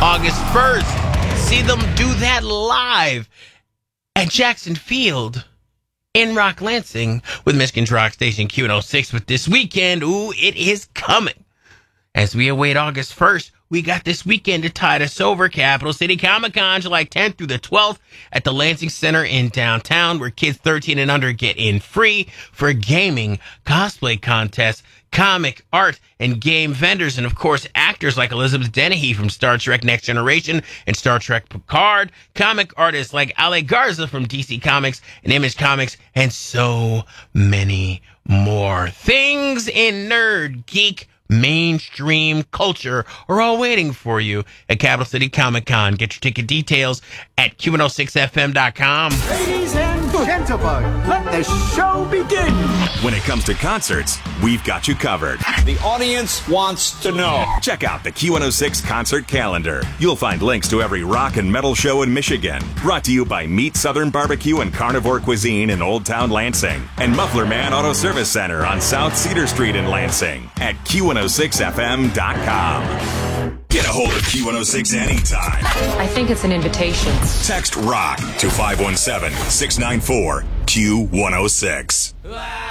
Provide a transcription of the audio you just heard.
August 1st. See them do that live at Jackson Field in Rock Lansing with Michigan's rock station Q106. But this weekend, it is coming. As we await August 1st, we got this weekend to tide us over. Capital City Comic-Con, July 10th through the 12th at the Lansing Center in downtown, where kids 13 and under get in free for gaming, cosplay contests, comic, art, and game vendors, and of course, actors like Elizabeth Dennehy from Star Trek Next Generation and Star Trek Picard, comic artists like Ale Garza from DC Comics and Image Comics, and so many more. Things in nerd, geek, mainstream culture are all waiting for you at Capital City Comic-Con. Get your ticket details at Q106FM.com. Ladies and gentlemen, let the show begin. When it comes to concerts, we've got you covered. The audience wants to know. Check out the Q106 concert calendar. You'll find links to every rock and metal show in Michigan. Brought to you by Meat Southern Barbecue and Carnivore Cuisine in Old Town Lansing and Muffler Man Auto Service Center on South Cedar Street in Lansing at Q106FM.com. Get a hold of Q106 anytime. I think it's an invitation. Text ROCK to 517-694-Q106.